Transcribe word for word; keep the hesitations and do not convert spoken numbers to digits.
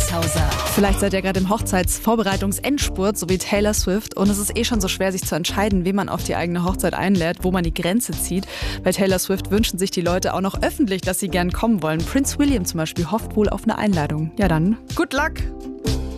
Mittagspauser. Vielleicht seid ihr gerade im Hochzeitsvorbereitungsendspurt, so wie Taylor Swift. Und es ist eh schon so schwer, sich zu entscheiden, wen man auf die eigene Hochzeit einlädt, wo man die Grenze zieht. Bei Taylor Swift wünschen sich die Leute auch noch öffentlich, dass sie gern kommen wollen. Prince William zum Beispiel hofft wohl auf eine Einladung. Ja dann, good luck!